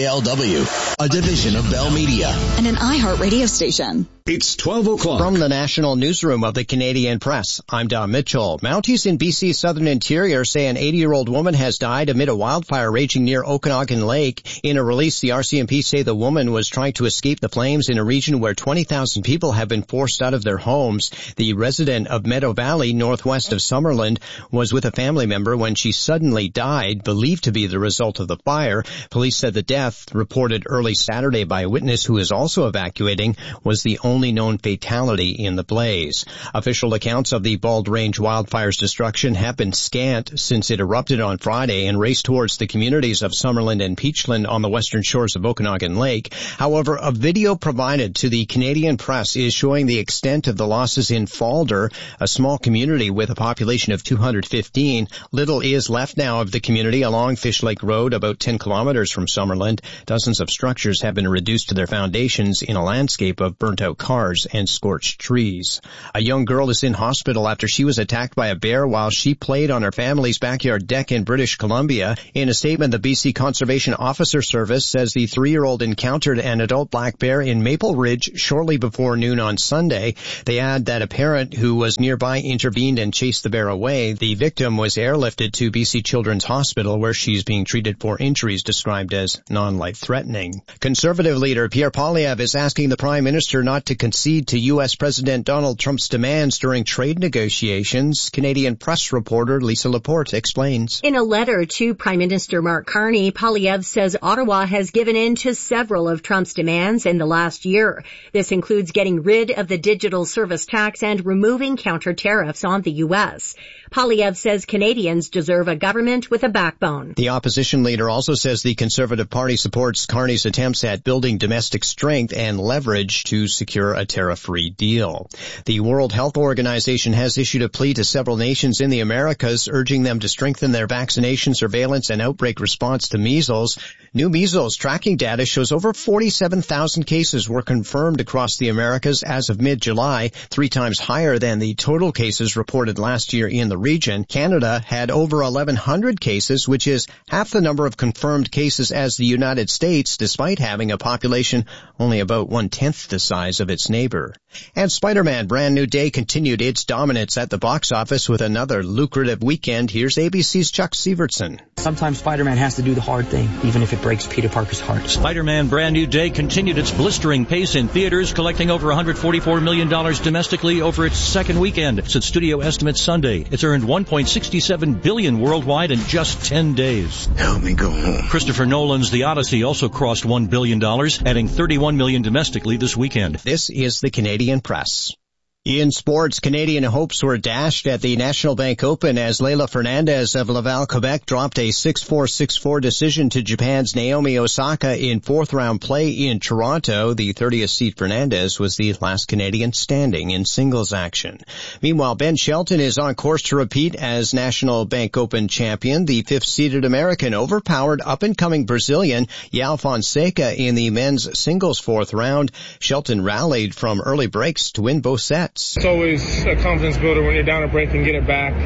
CKLW, a division of Bell Media. And an iHeart radio station. It's 12 o'clock. From the National Newsroom of the Canadian Press, I'm Don Mitchell. Mounties in BC's southern interior say an 80-year-old woman has died amid a wildfire raging near Okanagan Lake. In a release, the RCMP say the woman was trying to escape the flames in a region where 20,000 people have been forced out of their homes. The resident of Meadow Valley, northwest of Summerland, was with a family member when she suddenly died, believed to be the result of the fire. Police said the death, reported early Saturday by a witness who is also evacuating, was the only known fatality in the blaze. Official accounts of the Bald Range wildfire's destruction have been scant since it erupted on Friday and raced towards the communities of Summerland and Peachland on the western shores of Okanagan Lake. However, a video provided to the Canadian Press is showing the extent of the losses in Falder, a small community with a population of 215. Little is left now of the community along Fish Lake Road, about 10 kilometers from Summerland. Dozens of structures have been reduced to their foundations in a landscape of burnt-out cars and scorched trees. A young girl is in hospital after she was attacked by a bear while she played on her family's backyard deck in British Columbia. In a statement, the BC Conservation Officer Service says the 3-year-old encountered an adult black bear in Maple Ridge shortly before noon on Sunday. They add that a parent who was nearby intervened and chased the bear away. The victim was airlifted to BC Children's Hospital, where she's being treated for injuries described as non-life-threatening. Conservative leader Pierre Poilievre is asking the Prime Minister not to concede to U.S. President Donald Trump's demands during trade negotiations. Canadian Press reporter Lisa Laporte explains. In a letter to Prime Minister Mark Carney, Poilievre says Ottawa has given in to several of Trump's demands in the last year. This includes getting rid of the digital service tax and removing counter tariffs on the U.S. Poilievre says Canadians deserve a government with a backbone. The opposition leader also says the Conservative Party supports Carney's attempts at building domestic strength and leverage to secure a tariff-free deal. The World Health Organization has issued a plea to several nations in the Americas, urging them to strengthen their vaccination surveillance and outbreak response to measles. New measles tracking data shows over 47,000 cases were confirmed across the Americas as of mid-July, 3 times higher than the total cases reported last year in the region. Canada had over 1,100 cases, which is half the number of confirmed cases as the United States, despite having a population only about 1/10 the size of its neighbor. And Spider-Man Brand New Day continued its dominance at the box office with another lucrative weekend. Here's ABC's Chuck Sievertson. Sometimes Spider-Man has to do the hard thing, even if it breaks Peter Parker's heart. Spider-Man Brand New Day continued its blistering pace in theaters, collecting over $144 million domestically over its second weekend. Since studio estimates Sunday, it's earned $1.67 billion worldwide in just 10 days. Help me go home. Christopher Nolan's The Odyssey also crossed $1 billion, adding $31 million domestically this weekend. This is the Canadian Press. In sports, Canadian hopes were dashed at the National Bank Open as Leylah Fernandez of Laval, Quebec dropped a 6-4, 6-4 decision to Japan's Naomi Osaka in fourth-round play in Toronto. The 30th seed Fernandez was the last Canadian standing in singles action. Meanwhile, Ben Shelton is on course to repeat as National Bank Open champion. The fifth-seeded American overpowered up-and-coming Brazilian João Fonseca in the men's singles fourth round. Shelton rallied from early breaks to win both sets. It's always a confidence builder when you're down a break and get it back.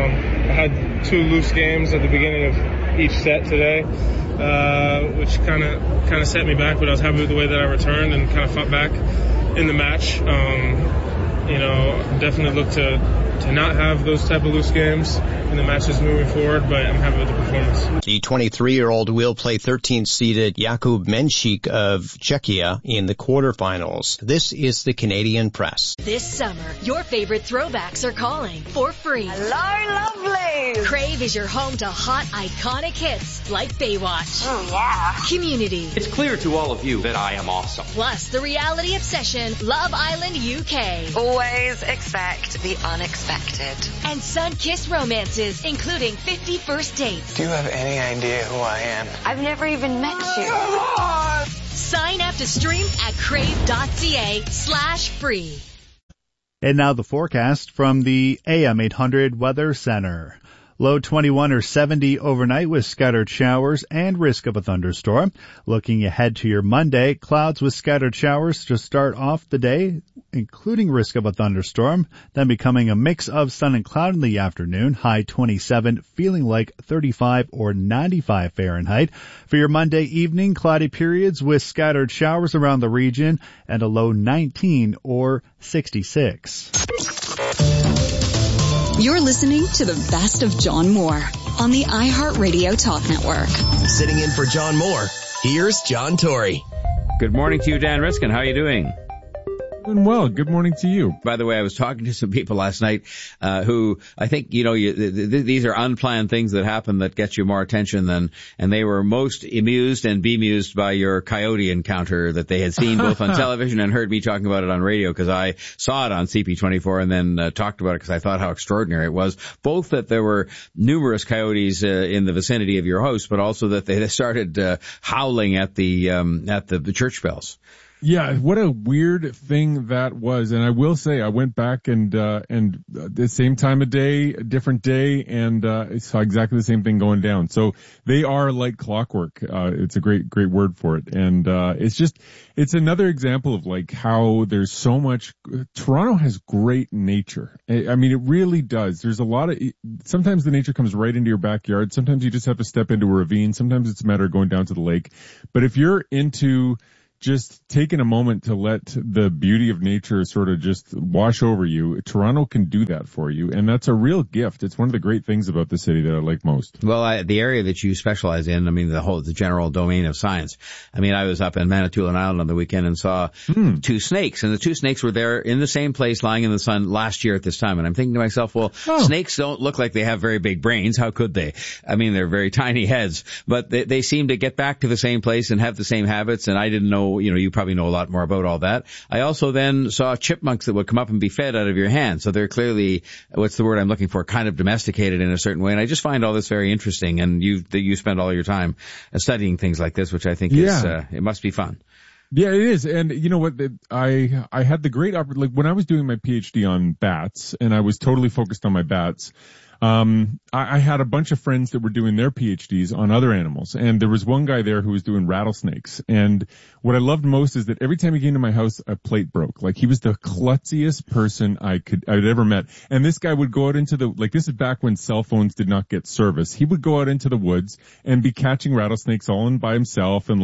I had 2 loose games at the beginning of each set today, which kind of set me back, but I was happy with the way that I returned and kind of fought back in the match. Definitely look to not have those type of loose games in the matches moving forward, but I'm happy with the performance. The 23-year-old will play 13th-seeded Jakub Menchik of Czechia in the quarterfinals. This is the Canadian Press. This summer, your favorite throwbacks are calling for free. Hello, lovely! Crave is your home to hot, iconic hits like Baywatch. Oh, yeah. Community. It's clear to all of you that I am awesome. Plus, the reality obsession, Love Island UK. Always expect the unexpected. And sun-kissed romances, including 50 First Dates. Do you have any idea who I am? I've never even met you. Sign up to stream at crave.ca/free. And now the forecast from the AM 800 Weather Center. Low 21 or 70 overnight with scattered showers and risk of a thunderstorm. Looking ahead to your Monday, clouds with scattered showers to start off the day, including risk of a thunderstorm, then becoming a mix of sun and cloud in the afternoon, high 27, feeling like 35 or 95 Fahrenheit. For your Monday evening, cloudy periods with scattered showers around the region and a low 19 or 66. You're listening to the best of John Moore on the iHeartRadio Talk Network. Sitting in for John Moore, here's John Tory. Good morning to you, Dan Riskin. How are you doing? Doing well. Good morning to you. By the way, I was talking to some people last night who I think, these are unplanned things that happen that get you more attention and they were most amused and bemused by your coyote encounter that they had seen both on television and heard me talking about it on radio, because I saw it on CP24 and then talked about it because I thought how extraordinary it was, both that there were numerous coyotes in the vicinity of your house, but also that they started howling at the church bells. Yeah, what a weird thing that was. And I will say, I went back and the same time of day, different day, and saw exactly the same thing going down. So they are like clockwork. It's a great word for it. And it's another example of like how there's so much. Toronto has great nature. I mean, it really does. There's a lot of, sometimes the nature comes right into your backyard. Sometimes you just have to step into a ravine. Sometimes it's a matter of going down to the lake. But if you're into just taking a moment to let the beauty of nature sort of just wash over you, Toronto can do that for you, and that's a real gift. It's one of the great things about the city that I like most. Well, the area that you specialize in, I mean, the general domain of science. I mean, I was up in Manitoulin Island on the weekend and saw two snakes, and the two snakes were there in the same place lying in the sun last year at this time, and I'm thinking to myself, well, snakes don't look like they have very big brains. How could they? I mean, they're very tiny heads, but they seem to get back to the same place and have the same habits, and I didn't know. You probably know a lot more about all that. I also then saw chipmunks that would come up and be fed out of your hand. So they're clearly, what's the word I'm looking for, kind of domesticated in a certain way. And I just find all this very interesting. And you spend all your time studying things like this, which I think is, it must be fun. Yeah, it is. And you know what? I had the great opportunity, like when I was doing my PhD on bats and I was totally focused on my bats, I had a bunch of friends that were doing their PhDs on other animals, and there was one guy there who was doing rattlesnakes. And what I loved most is that every time he came to my house, a plate broke. Like, he was the klutziest person I'd ever met. And this guy would go out into this is back when cell phones did not get service. He would go out into the woods and be catching rattlesnakes all in by himself and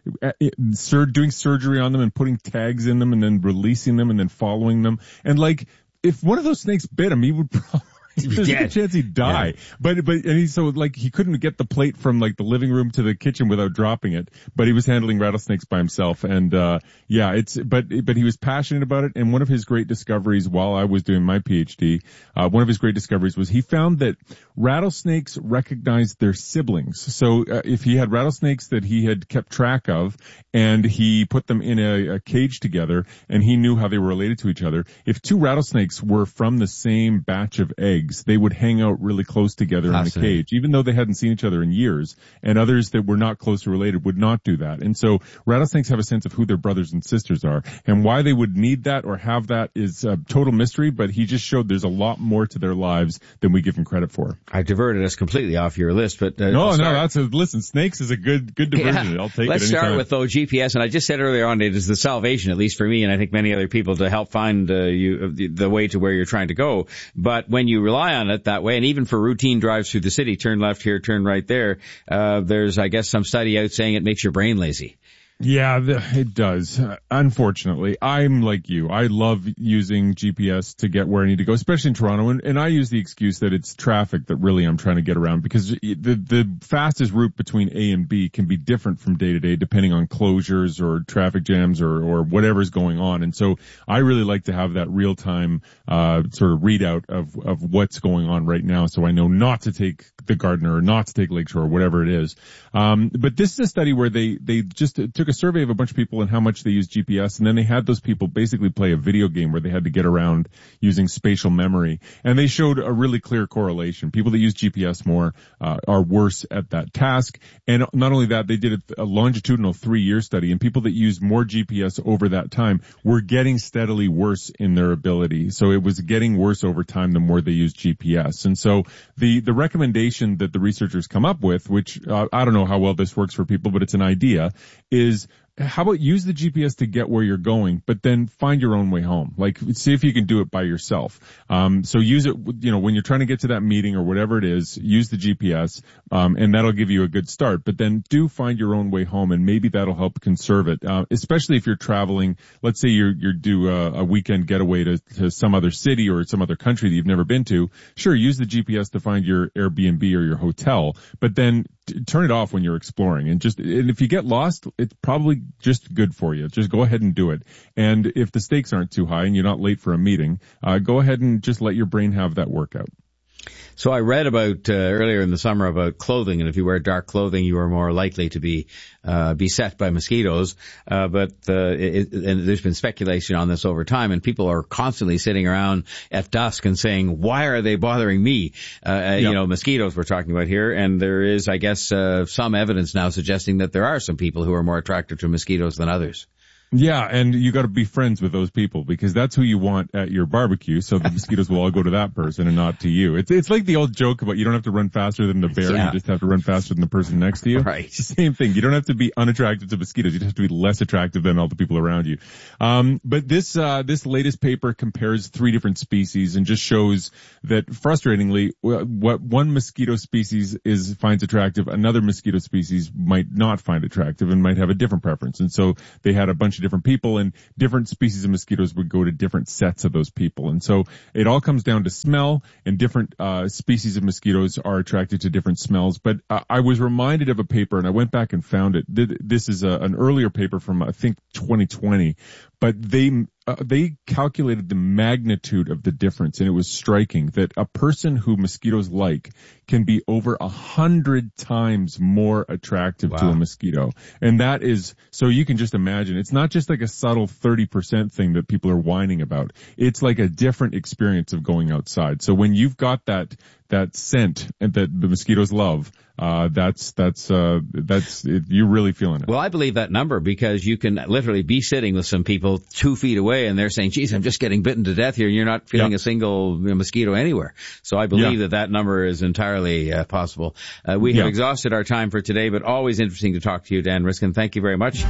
doing surgery on them and putting tags in them and then releasing them and then following them. And if one of those snakes bit him, he would probably there's a chance he'd die. Yeah. But he couldn't get the plate from the living room to the kitchen without dropping it. But he was handling rattlesnakes by himself. And but he was passionate about it. And one of his great discoveries while I was doing my PhD, was he found that rattlesnakes recognize their siblings. So if he had rattlesnakes that he had kept track of and he put them in a cage together and he knew how they were related to each other, if two rattlesnakes were from the same batch of eggs, they would hang out really close together in the cage, even though they hadn't seen each other in years. And others that were not closely related would not do that. And so rattlesnakes have a sense of who their brothers and sisters are. And why they would need that or have that is a total mystery, but he just showed there's a lot more to their lives than we give them credit for. I diverted us completely off your list, but listen, snakes is a good diversion. I'll take it anytime. Let's start with GPS, and I just said earlier on, it is the salvation, at least for me, and I think many other people, to help find the way to where you're trying to go. But when you rely on it that way, and even for routine drives through the city, turn left here, turn right there, there's, I guess, some study out saying it makes your brain lazy. Yeah, it does. Unfortunately, I'm like you. I love using GPS to get where I need to go, especially in Toronto. And I use the excuse that it's traffic that really I'm trying to get around, because the fastest route between A and B can be different from day to day depending on closures or traffic jams or whatever's going on. And so I really like to have that real time sort of readout of what's going on right now, so I know not to take the Gardiner or not to take Lakeshore or whatever it is. But this is a study where they just took a survey of a bunch of people and how much they use GPS, and then they had those people basically play a video game where they had to get around using spatial memory, and they showed a really clear correlation. People that use GPS more are worse at that task, and not only that, they did a longitudinal 3-year study, and people that use more GPS over that time were getting steadily worse in their ability. So it was getting worse over time the more they used GPS. And so the recommendation that the researchers come up with, which I don't know how well this works for people, but it's an idea, is how about use the GPS to get where you're going, but then find your own way home? Like, see if you can do it by yourself. So use it, when you're trying to get to that meeting or whatever it is, use the GPS, and that'll give you a good start. But then do find your own way home, and maybe that'll help conserve it, especially if you're traveling. Let's say you're do a weekend getaway to some other city or some other country that you've never been to. Sure, use the GPS to find your Airbnb or your hotel, but then turn it off when you're exploring. And if you get lost, it's probably just good for you. Just go ahead and do it. And if the stakes aren't too high and you're not late for a meeting, go ahead and just let your brain have that workout. So I read about earlier in the summer about clothing, and if you wear dark clothing, you are more likely to be beset by mosquitoes. But there's been speculation on this over time, and people are constantly sitting around at dusk and saying, "Why are they bothering me?" Mosquitoes we're talking about here, and there is, I guess, some evidence now suggesting that there are some people who are more attracted to mosquitoes than others. Yeah, and you got to be friends with those people because that's who you want at your barbecue. So the mosquitoes will all go to that person and not to you. It's like the old joke about you don't have to run faster than the bear, you just have to run faster than the person next to you. Right. It's the same thing. You don't have to be unattractive to mosquitoes. You just have to be less attractive than all the people around you. But this latest paper compares 3 different species and just shows that frustratingly, what one mosquito species finds attractive, another mosquito species might not find attractive and might have a different preference. And so they had a bunch of different people, and different species of mosquitoes would go to different sets of those people. And so it all comes down to smell, and different species of mosquitoes are attracted to different smells. But I was reminded of a paper, and I went back and found it. This is an earlier paper from, I think, 2020, but they calculated the magnitude of the difference, and it was striking that a person who mosquitoes like can be over 100 times more attractive to a mosquito. And that is, so you can just imagine, it's not just like a subtle 30% thing that people are whining about. It's like a different experience of going outside. So when you've got that scent and that the mosquitoes love, that's you're really feeling it. Well, I believe that number because you can literally be sitting with some people 2 feet away and they're saying, geez, I'm just getting bitten to death here, and you're not feeling a single mosquito anywhere. So I believe that number is entirely possible. We have exhausted our time for today, but always interesting to talk to you, Dan Riskin. Thank you very much.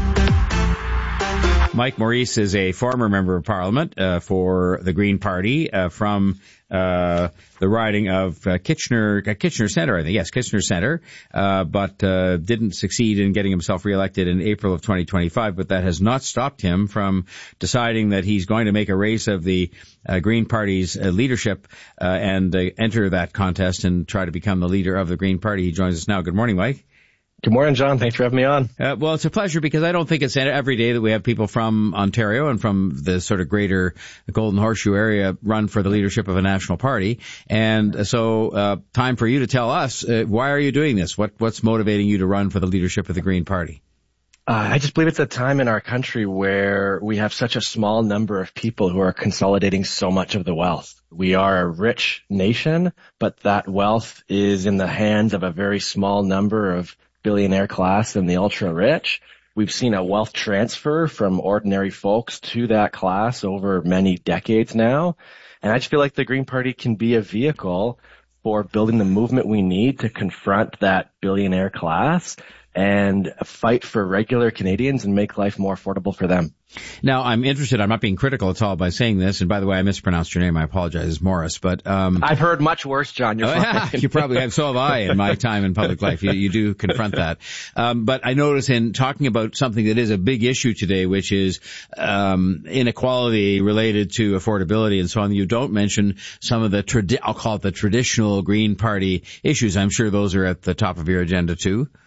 Mike Maurice is a former member of Parliament for the Green Party from the riding of Kitchener Centre, I think. Yes, Kitchener Centre, but didn't succeed in getting himself reelected in April of 2025. But that has not stopped him from deciding that he's going to make a race of the Green Party's leadership and enter that contest and try to become the leader of the Green Party. He joins us now. Good morning, Mike. Good morning, John. Thanks for having me on. Well, it's a pleasure because I don't think it's every day that we have people from Ontario and from the sort of greater Golden Horseshoe area run for the leadership of a national party. And so, time for you to tell us, why are you doing this? What's motivating you to run for the leadership of the Green Party? I just believe it's a time in our country where we have such a small number of people who are consolidating so much of the wealth. We are a rich nation, but that wealth is in the hands of a very small number of billionaire class and the ultra rich. We've seen a wealth transfer from ordinary folks to that class over many decades now. And I just feel like the Green Party can be a vehicle for building the movement we need to confront that billionaire class and fight for regular Canadians and make life more affordable for them. Now, I'm interested. I'm not being critical at all by saying this. And by the way, I mispronounced your name. I apologize. It's Morris. But I've heard much worse, John. You're fine. You probably have. So have I in my time in public life. You do confront that. But I notice in talking about something that is a big issue today, which is inequality related to affordability and so on, you don't mention some of the I'll call it the traditional Green Party issues. I'm sure those are at the top of your agenda too.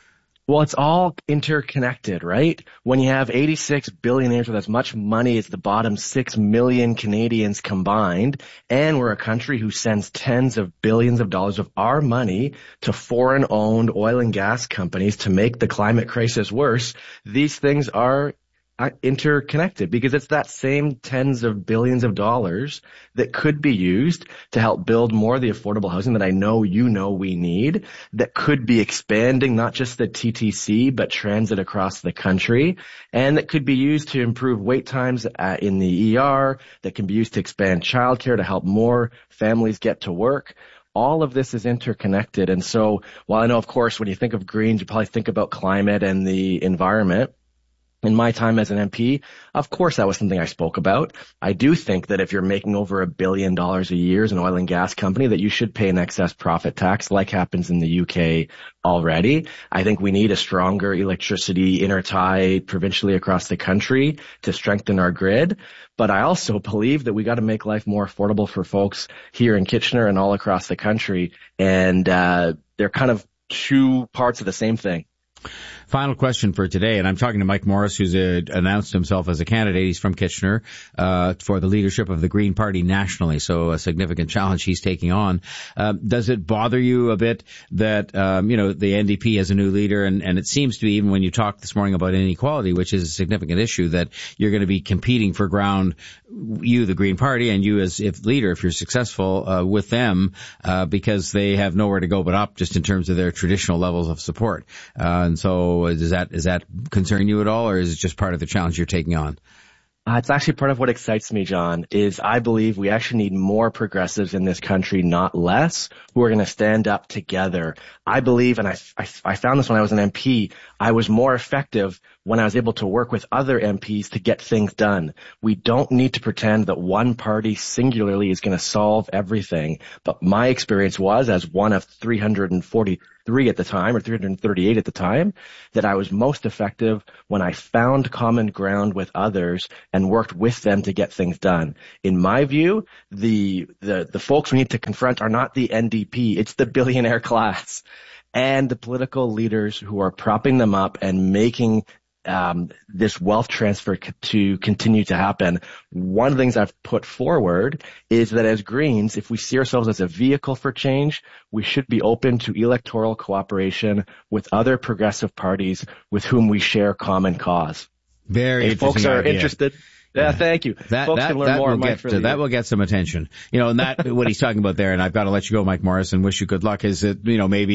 Well, it's all interconnected, right? When you have 86 billionaires with as much money as the bottom 6 million Canadians combined, and we're a country who sends tens of billions of dollars of our money to foreign-owned oil and gas companies to make the climate crisis worse, these things are interconnected, because it's that same tens of billions of dollars that could be used to help build more of the affordable housing that I know we need, that could be expanding not just the TTC but transit across the country, and that could be used to improve wait times in the ER, that can be used to expand childcare to help more families get to work. All of this is interconnected. And so while I know, of course, when you think of Greens, you probably think about climate and the environment, in my time as an MP, of course, that was something I spoke about. I do think that if you're making over $1 billion a year as an oil and gas company, that you should pay an excess profit tax like happens in the UK already. I think we need a stronger electricity intertie provincially across the country to strengthen our grid. But I also believe that we got to make life more affordable for folks here in Kitchener and all across the country. And they're kind of two parts of the same thing. Final question for today, and I'm talking to Mike Morris, who's announced himself as a candidate. He's from Kitchener for the leadership of the Green Party nationally, so a significant challenge he's taking on. Does it bother you a bit that the NDP has a new leader, and it seems to be, even when you talked this morning about inequality, which is a significant issue, that you're going to be competing for ground, you, the Green Party, and you as leader, if you're successful with them, because they have nowhere to go but up, just in terms of their traditional levels of support. And so does that concern you at all, or is it just part of the challenge you're taking on? It's actually part of what excites me, John, is I believe we actually need more progressives in this country, not less, who are going to stand up together. I believe, and I found this when I was an MP, I was more effective when I was able to work with other MPs to get things done. We don't need to pretend that one party singularly is going to solve everything. But my experience was, as one of 343 at the time, or 338 at the time, that I was most effective when I found common ground with others and worked with them to get things done. In my view, the folks we need to confront are not the NDP, it's the billionaire class and the political leaders who are propping them up and making this wealth transfer to continue to happen. One of the things I've put forward is that as Greens, if we see ourselves as a vehicle for change, we should be open to electoral cooperation with other progressive parties with whom we share common cause. Very if folks are idea. Interested. Yeah, thank you. Folks can learn more that will get some attention. And that, what he's talking about there, and I've got to let you go, Mike Morris, and wish you good luck, is that, maybe